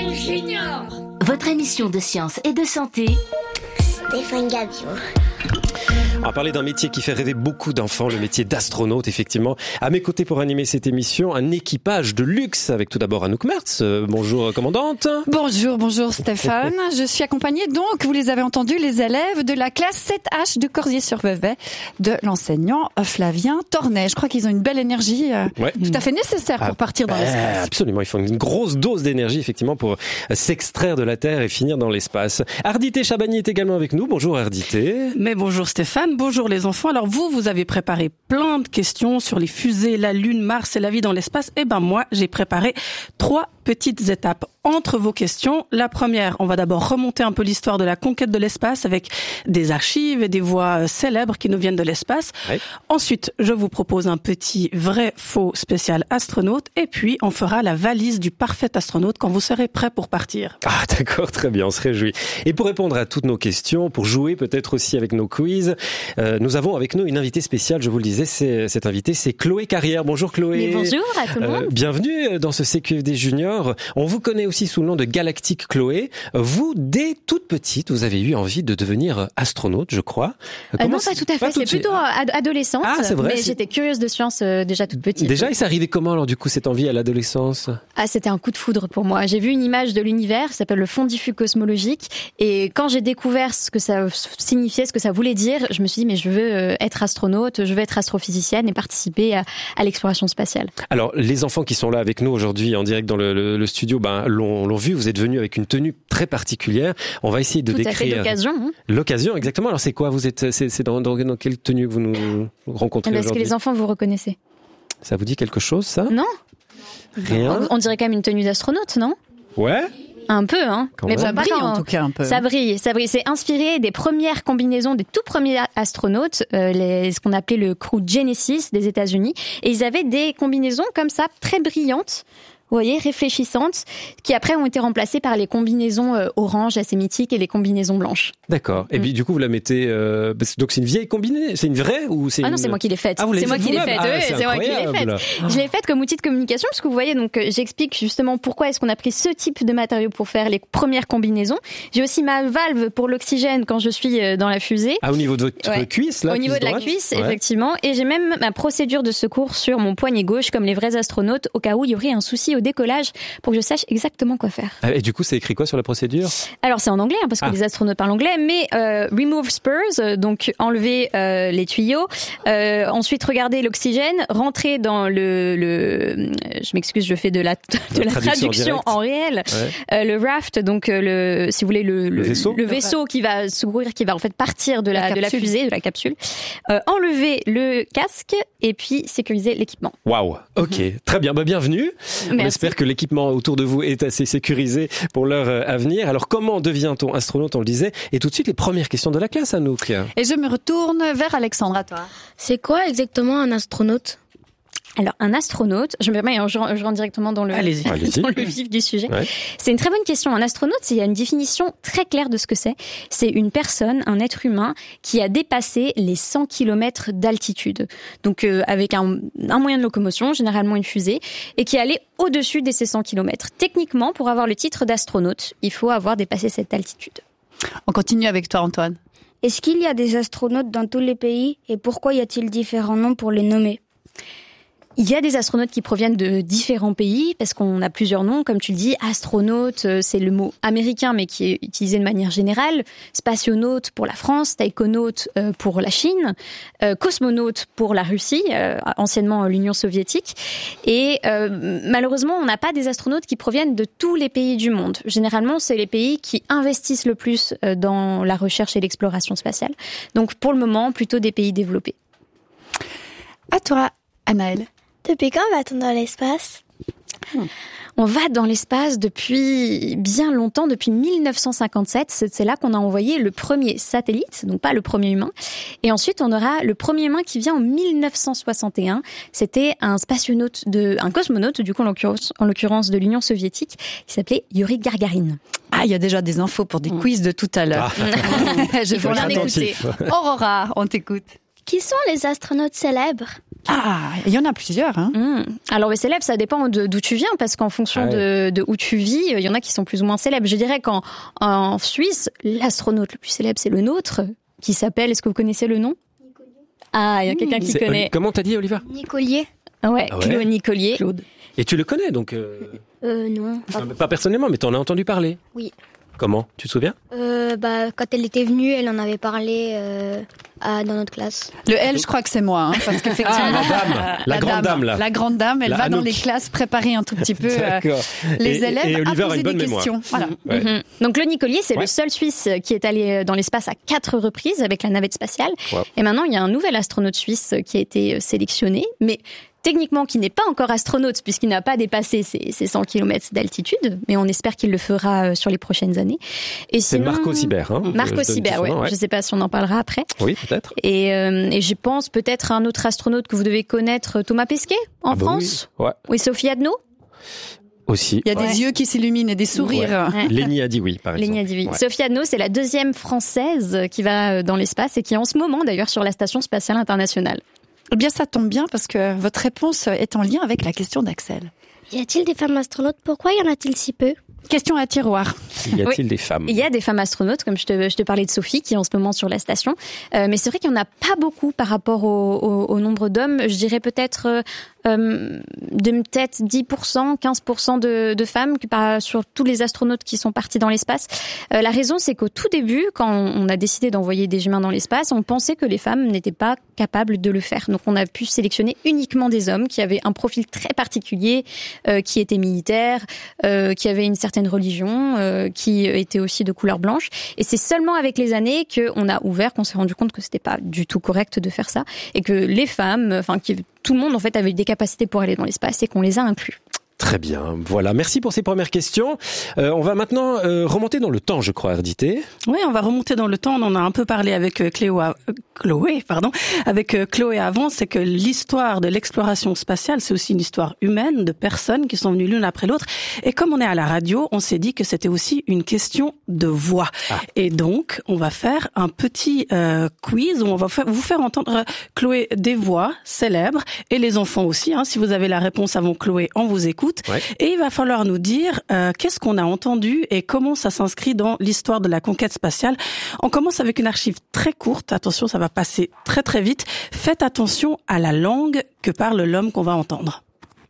Junior. Votre émission de science et de santé. Stéphane Gabio. On va parler d'un métier qui fait rêver beaucoup d'enfants, le métier d'astronaute, effectivement. À mes côtés pour animer cette émission, un équipage de luxe avec tout d'abord Anouk Mertz. Bonjour, commandante. Bonjour Stéphane. Je suis accompagnée donc, vous les avez entendus, les élèves de la classe 7H de Corsier-sur-Vevey de l'enseignant Flavien Tornet. Je crois qu'ils ont une belle énergie tout à fait nécessaire pour partir dans l'espace. Absolument, il faut une grosse dose d'énergie, effectivement, pour s'extraire de la Terre et finir dans l'espace. Ardité Chabani est également avec nous. Bonjour Ardité. Mais bonjour Stéphane, bonjour les enfants. Alors vous avez préparé plein de questions sur les fusées, la Lune, Mars et la vie dans l'espace. Et ben moi, j'ai préparé 3 petites étapes entre vos questions. La première, on va d'abord remonter un peu l'histoire de la conquête de l'espace avec des archives et des voix célèbres qui nous viennent de l'espace. Oui. Ensuite, je vous propose un petit vrai-faux spécial astronaute et puis on fera la valise du parfait astronaute quand vous serez prêts pour partir. Ah d'accord, très bien, on se réjouit. Et pour répondre à toutes nos questions, pour jouer peut-être aussi avec nos quiz, nous avons avec nous une invitée spéciale, je vous le disais, cette invitée c'est Chloé Carrière. Bonjour Chloé. Mais bonjour à tout le monde. Bienvenue dans ce CQFD Junior. On vous connaît aussi sous le nom de Galactique Chloé. Vous, dès toute petite, vous avez eu envie de devenir astronaute, je crois. Non, pas tout à fait. C'est plutôt adolescente. Ah, c'est vrai. Mais j'étais curieuse de science déjà toute petite. Déjà, et ça arrivait comment alors du coup cette envie à l'adolescence ? Ah, c'était un coup de foudre pour moi. J'ai vu une image de l'univers, ça s'appelle le fond diffus cosmologique, et quand j'ai découvert ce que ça signifiait, ce que ça voulait dire, je me suis dit mais je veux être astronaute, je veux être astrophysicienne et participer à l'exploration spatiale. Alors les enfants qui sont là avec nous aujourd'hui en direct dans le studio, l'ont vu. Vous êtes venus avec une tenue très particulière. On va essayer de décrire. Tout à fait, l'occasion. L'occasion, exactement. Alors c'est quoi ? Vous êtes, c'est dans quelle tenue que vous nous rencontrez aujourd'hui ? Est-ce que les enfants vous reconnaissez ? Ça vous dit quelque chose, ça ? Non. Rien. On dirait quand même une tenue d'astronaute, non ? Ouais. Un peu, hein. Mais ça brille en tout cas un peu. Ça brille. C'est inspiré des premières combinaisons des tout premiers astronautes, ce qu'on appelait le crew Genesis des États-Unis. Et ils avaient des combinaisons comme ça, très brillantes. Vous voyez, réfléchissantes, qui après ont été remplacées par les combinaisons orange assez mythiques et les combinaisons blanches. D'accord. Et puis du coup, vous la mettez. Donc c'est une vieille combinaison, c'est une vraie ou c'est non, c'est moi qui l'ai faite. Ah, c'est moi qui l'ai faite. C'est moi qui l'ai faite. Je l'ai faite comme outil de communication parce que vous voyez, donc j'explique justement pourquoi est-ce qu'on a pris ce type de matériau pour faire les premières combinaisons. J'ai aussi ma valve pour l'oxygène quand je suis dans la fusée. Ah, au niveau de votre cuisse là. Au niveau de la cuisse, effectivement. Et j'ai même ma procédure de secours sur mon poignet gauche, comme les vrais astronautes, au cas où il y aurait un souci au décollage, pour que je sache exactement quoi faire. Et du coup, c'est écrit quoi sur la procédure ? Alors, c'est en anglais, parce que les astronautes parlent anglais, mais remove spurs, donc enlever les tuyaux, ensuite regarder l'oxygène, rentrer dans je m'excuse, je fais de la traduction en réel, le raft, donc si vous voulez le vaisseau qui va secourir, qui va en fait partir de la fusée, de la capsule, enlever le casque et puis sécuriser l'équipement. Waouh. Ok, très bien, bienvenue. Merci. On espère que l'équipement autour de vous est assez sécurisé pour l'heure à venir. Alors, comment devient-on astronaute, on le disait ? Et tout de suite, les premières questions de la classe, Anouk. Et je me retourne vers Alexandre, à toi. C'est quoi exactement un astronaute ? Alors, un astronaute, je rentre directement dans le vif du sujet. Ouais. C'est une très bonne question. Un astronaute, il y a une définition très claire de ce que c'est. C'est une personne, un être humain, qui a dépassé les 100 km d'altitude. Donc, avec un moyen de locomotion, généralement une fusée, et qui est allé au-dessus de ces 100 km. Techniquement, pour avoir le titre d'astronaute, il faut avoir dépassé cette altitude. On continue avec toi, Antoine. Est-ce qu'il y a des astronautes dans tous les pays et pourquoi y a-t-il différents noms pour les nommer ? Il y a des astronautes qui proviennent de différents pays, parce qu'on a plusieurs noms, comme tu le dis. Astronaute, c'est le mot américain, mais qui est utilisé de manière générale. Spationaute pour la France, taïkonaute pour la Chine, cosmonaute pour la Russie, anciennement l'Union soviétique. Et malheureusement, on n'a pas des astronautes qui proviennent de tous les pays du monde. Généralement, c'est les pays qui investissent le plus dans la recherche et l'exploration spatiale. Donc, pour le moment, plutôt des pays développés. À toi, Anaëlle. Depuis quand va-t-on dans l'espace ? On va dans l'espace depuis bien longtemps, depuis 1957. C'est là qu'on a envoyé le premier satellite, donc pas le premier humain. Et ensuite, on aura le premier humain qui vient en 1961. C'était un cosmonaute, du coup, en l'occurrence de l'Union soviétique, qui s'appelait Yuri Gagarin. Ah, il y a déjà des infos pour des quiz de tout à l'heure. Je vais bien écouter. Aurora, on t'écoute. Qui sont les astronautes célèbres? Ah, il y en a plusieurs. Hein. Alors les célèbres, ça dépend d'où tu viens, parce qu'en fonction de où tu vis, il y en a qui sont plus ou moins célèbres. Je dirais qu'en Suisse, l'astronaute le plus célèbre, c'est le nôtre, qui s'appelle, est-ce que vous connaissez le nom? Ah, il y a quelqu'un qui connaît. Comment t'as dit, Oliver? Nicolier. Ouais, Claude Nicolier. Claude. Et tu le connais, donc Non. pas personnellement, mais t'en as entendu parler. Oui. Comment? Tu te souviens? Quand elle était venue, elle en avait parlé dans notre classe. Le L, je crois que c'est moi, hein, parce qu'effectivement, la grande dame, là. La grande dame, elle La va dans Anouk. les classes préparer un tout petit peu les élèves et Oliver à a poser une bonne des mémoire. questions. Voilà. Ouais. Donc le Nicolier, c'est le seul Suisse qui est allé dans l'espace à 4 reprises avec la navette spatiale. Wow. Et maintenant, il y a un nouvel astronaute suisse qui a été sélectionné, mais techniquement qui n'est pas encore astronaute puisqu'il n'a pas dépassé ses 100 km d'altitude, mais on espère qu'il le fera sur les prochaines années. Et C'est sinon, Marco Sibert. Hein, Marco Sibert, ouais. Je ne sais pas si on en parlera après. Oui, peut-être. Et je pense peut-être à un autre astronaute que vous devez connaître, Thomas Pesquet, en France. Oui. Ouais. Oui, Sophie Adno. Aussi. Il y a des yeux qui s'illuminent et des sourires. Ouais. Lénie a dit oui, par exemple. Lénie a dit oui. Ouais. Sophie Adno, c'est la 2e française qui va dans l'espace et qui est en ce moment d'ailleurs sur la Station spatiale internationale. Eh bien, ça tombe bien parce que votre réponse est en lien avec la question d'Axel. Y a-t-il des femmes astronautes? Pourquoi y en a-t-il si peu? Question à tiroir. Y a-t-il des femmes? Il y a des femmes astronautes, comme je te parlais de Sophie, qui est en ce moment sur la station. Mais c'est vrai qu'il n'y en a pas beaucoup par rapport au nombre d'hommes. Je dirais peut-être 10%, 15% de femmes sur tous les astronautes qui sont partis dans l'espace. La raison, c'est qu'au tout début, quand on a décidé d'envoyer des humains dans l'espace, on pensait que les femmes n'étaient pas capables de le faire. Donc on a pu sélectionner uniquement des hommes qui avaient un profil très particulier, qui étaient militaires, qui avaient une certaine religion, qui étaient aussi de couleur blanche. Et c'est seulement avec les années qu'on a ouvert, qu'on s'est rendu compte que c'était pas du tout correct de faire ça, et que les femmes, tout le monde en fait avait des capacités pour aller dans l'espace et qu'on les a inclus. Très bien, voilà. Merci pour ces premières questions. On va maintenant remonter dans le temps, je crois, RDT. Oui, on va remonter dans le temps. On en a un peu parlé avec Chloé avant. C'est que l'histoire de l'exploration spatiale, c'est aussi une histoire humaine de personnes qui sont venues l'une après l'autre. Et comme on est à la radio, on s'est dit que c'était aussi une question de voix. Et donc, on va faire un petit quiz où on va vous faire entendre, Chloé, des voix célèbres et les enfants aussi. Si vous avez la réponse avant Chloé, on vous écoute. Ouais. Et il va falloir nous dire qu'est-ce qu'on a entendu et comment ça s'inscrit dans l'histoire de la conquête spatiale. On commence avec une archive très courte. Attention, ça va passer très très vite. Faites attention à la langue que parle l'homme qu'on va entendre.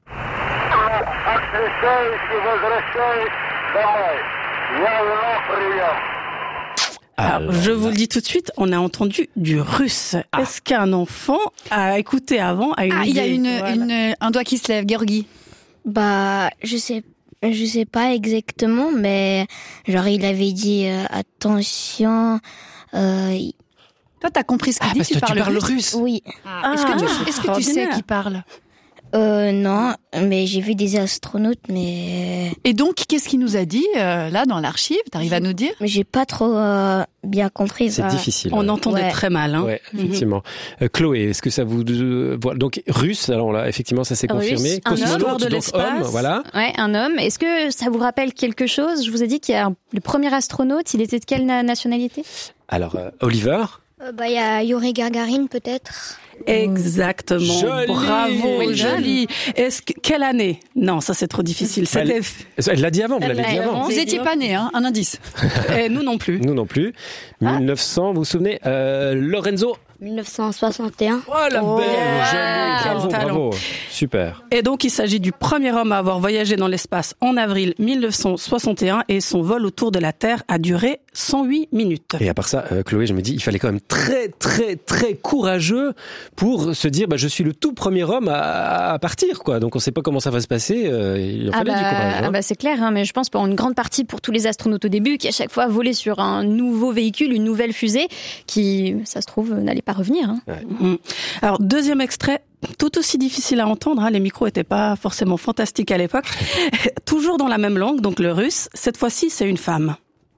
Alors, je vous le dis tout de suite, on a entendu du russe. Est-ce qu'un enfant a écouté avant, a une idée? Il y a un doigt qui se lève, Georgi. Je sais pas exactement, mais genre il avait dit attention. Toi, t'as compris ce qu'il dit? Parce que tu parles russe. Oui. Est-ce que tu sais qui parle? Non, mais j'ai vu des astronautes, mais... Et donc, qu'est-ce qu'il nous a dit, là, dans l'archive? T'arrives à nous dire? Mais j'ai pas trop bien compris. C'est difficile. On entendait très mal, hein. Ouais, effectivement. Chloé, est-ce que ça vous... voilà. Donc, russe, alors là, effectivement, ça s'est confirmé. Cosmonaute, de l'espace. Homme, voilà. Ouais, un homme. Est-ce que ça vous rappelle quelque chose? Je vous ai dit qu'il y a le premier astronaute, il était de quelle nationalité? Alors, Oliver? Il y a Yuri Gagarin, peut-être. Exactement. Joli. Bravo, joli. Quelle année? Non, ça c'est trop difficile. Elle l'a dit avant, vous l'avez dit avant. Vous étiez pas nés, hein? Un indice. Et nous non plus. Nous non plus. 1900, vous vous souvenez, Lorenzo? 1961. Oh la belle, bravo, super. Et donc il s'agit du premier homme à avoir voyagé dans l'espace en avril 1961 et son vol autour de la Terre a duré 108 minutes. Et à part ça, Chloé, je me dis, il fallait quand même très très très courageux pour se dire, je suis le tout premier homme à partir, quoi. Donc on sait pas comment ça va se passer. Il en fallait du courage. C'est clair, mais je pense pour une grande partie pour tous les astronautes au début qui à chaque fois volaient sur un nouveau véhicule, une nouvelle fusée, qui, ça se trouve, n'allait pas revenir. Hein. Ouais. Alors deuxième extrait, tout aussi difficile à entendre. Les micros étaient pas forcément fantastiques à l'époque. Toujours dans la même langue, donc le russe. Cette fois-ci, c'est une femme.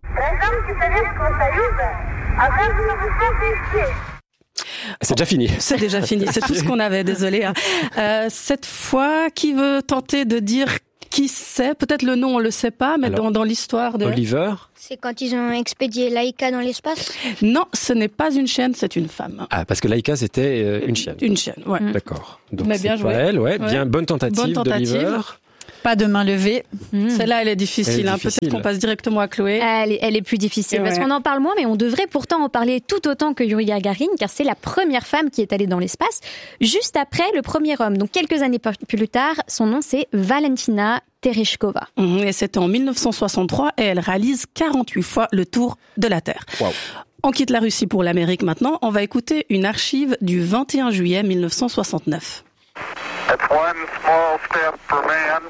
C'est déjà fini. C'est déjà fini. C'est tout ce qu'on avait. Désolé. Cette fois, qui veut tenter de dire qui sait? Peut-être le nom, on le sait pas, mais alors, dans l'histoire de... Oliver? C'est quand ils ont expédié Laika dans l'espace? Non, ce n'est pas une chienne, c'est une femme. Ah, parce que Laika, c'était une chienne. Une chienne, ouais. D'accord. Donc, mais c'est bien joué. Elle, ouais. Bien, bonne tentative d'Oliver. Pas de main levée. Celle-là, elle est difficile. Peut-être qu'on passe directement à Chloé. Elle est plus difficile parce qu'on en parle moins, mais on devrait pourtant en parler tout autant que Yuri Gagarin, car c'est la première femme qui est allée dans l'espace, juste après le premier homme. Donc quelques années plus tard, son nom c'est Valentina Tereshkova. Et c'était en 1963 et elle réalise 48 fois le tour de la Terre. Wow. On quitte la Russie pour l'Amérique maintenant. On va écouter une archive du 21 juillet 1969. It's one small step for man,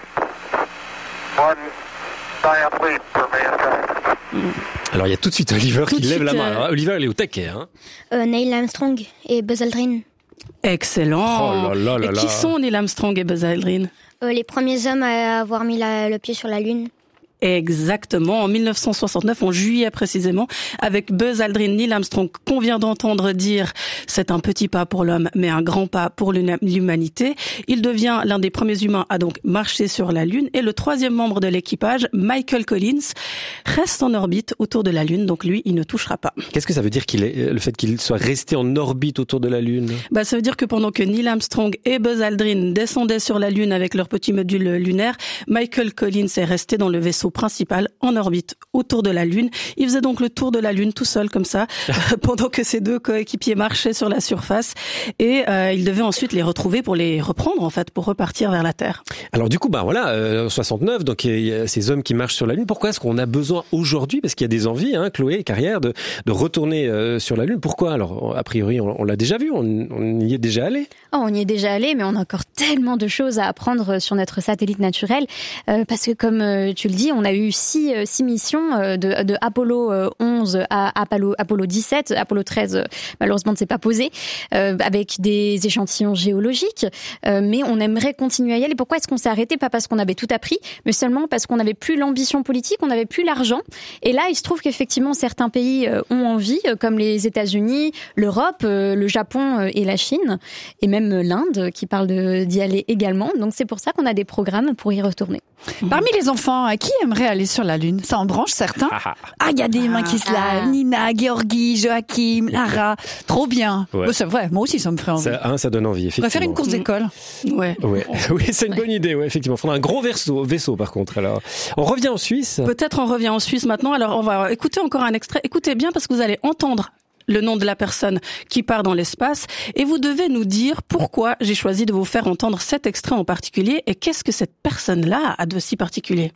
one giant leap for mankind. Alors il y a tout de suite Oliver qui lève la main. Alors, Oliver, il est au taquet. Neil Armstrong et Buzz Aldrin. Excellent. Oh là là là et qui sont Neil Armstrong et Buzz Aldrin? Les premiers hommes à avoir mis le pied sur la Lune. Exactement, en 1969, en juillet précisément, avec Buzz Aldrin, Neil Armstrong, qu'on vient d'entendre dire « c'est un petit pas pour l'homme, mais un grand pas pour l'humanité ». Il devient l'un des premiers humains à donc marcher sur la Lune, et le troisième membre de l'équipage, Michael Collins, reste en orbite autour de la Lune, donc lui, il ne touchera pas. Qu'est-ce que ça veut dire le fait qu'il soit resté en orbite autour de la Lune? Ça veut dire que pendant que Neil Armstrong et Buzz Aldrin descendaient sur la Lune avec leur petit module lunaire, Michael Collins est resté dans le vaisseau principal en orbite autour de la Lune. Il faisait donc le tour de la Lune tout seul comme ça pendant que ses deux coéquipiers marchaient sur la surface et il devait ensuite les retrouver pour les reprendre en fait, pour repartir vers la Terre. Alors du coup, 69, donc il y a ces hommes qui marchent sur la Lune. Pourquoi est-ce qu'on a besoin aujourd'hui, parce qu'il y a des envies, Chloé, Carrière, de retourner sur la Lune? Pourquoi? Alors a priori, on l'a déjà vu, on y est déjà allé. On y est déjà allé, mais on a encore tellement de choses à apprendre sur notre satellite naturel, parce que comme tu le dis, on a eu six missions de Apollo 11 à Apollo 17, Apollo 13 malheureusement ne s'est pas posé, avec des échantillons géologiques, mais on aimerait continuer à y aller. Pourquoi est-ce qu'on s'est arrêté? Pas parce qu'on avait tout appris, mais seulement parce qu'on n'avait plus l'ambition politique, on n'avait plus l'argent. Et là, il se trouve qu'effectivement certains pays ont envie, comme les États-Unis, l'Europe, le Japon et la Chine, et même l'Inde qui parle d'y aller également. Donc c'est pour ça qu'on a des programmes pour y retourner. Parmi les enfants, qui aimerait aller sur la Lune? Ça en branche certains? Il y a des mains qui se lavent. Nina, Georgie, Joachim, Lara. Trop bien. Ouais. C'est vrai, moi aussi ça me ferait envie. Ça donne envie, effectivement. On va faire une course d'école. Ouais. Oui, c'est une bonne idée, effectivement. Il faudra un gros vaisseau par contre. Alors, on revient en Suisse. Peut-être on revient en Suisse maintenant. Alors on va écouter encore un extrait. Écoutez bien parce que vous allez entendre le nom de la personne qui part dans l'espace et vous devez nous dire pourquoi j'ai choisi de vous faire entendre cet extrait en particulier et qu'est-ce que cette personne-là a de si particulier.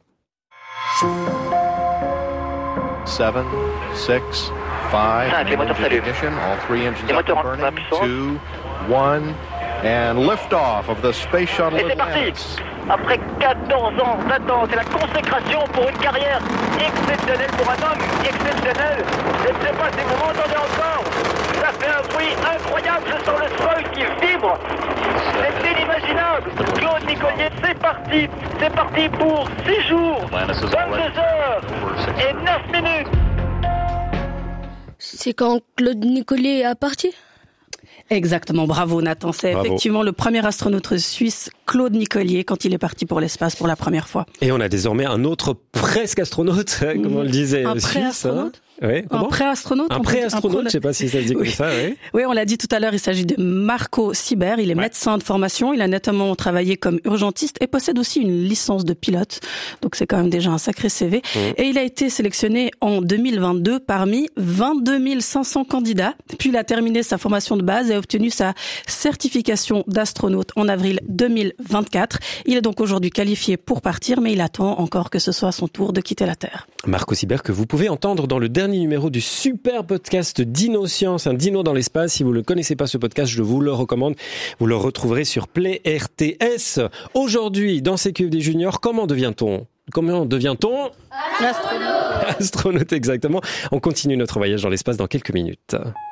7, 6, 5, les moteurs s'allument. all three engines Les moteurs up and en burning, puissance. 2, 1, and lift-off of the Space Shuttle Et c'est parti. Atlantis. Après 14 ans d'attente, c'est la consécration pour une carrière exceptionnelle pour un homme exceptionnel. Je ne sais pas si vous m'entendez encore. Ça fait un bruit incroyable, je sens le sol qui vibre. C'est inimaginable. Claude Nicollier, c'est parti. C'est parti pour 6 jours, 22 heures et 9 minutes. C'est quand Claude Nicollier est parti? Exactement, bravo Nathan. C'est effectivement le premier astronaute suisse, Claude Nicollier, quand il est parti pour l'espace pour la première fois. Et on a désormais un autre presque astronaute, comme on le disait, un suisse. Pré-astronaute. Un pré-astronaute. Un pré-astronaute, je sais pas si ça se dit comme ça, oui. Oui, on l'a dit tout à l'heure, il s'agit de Marco Sieber. Il est médecin de formation. Il a notamment travaillé comme urgentiste et possède aussi une licence de pilote. Donc c'est quand même déjà un sacré CV. Et il a été sélectionné en 2022 parmi 22 500 candidats. Puis il a terminé sa formation de base et a obtenu sa certification d'astronaute en avril 2024. Il est donc aujourd'hui qualifié pour partir, mais il attend encore que ce soit son tour de quitter la Terre. Marco Sieber, que vous pouvez entendre dans le dernier numéro du super podcast Dino Science, un dino dans l'espace. Si vous ne connaissez pas ce podcast, je vous le recommande. Vous le retrouverez sur Play RTS. Aujourd'hui, dans CQFD Junior, comment devient-on Astronaute. Astronaute, exactement. On continue notre voyage dans l'espace dans quelques minutes.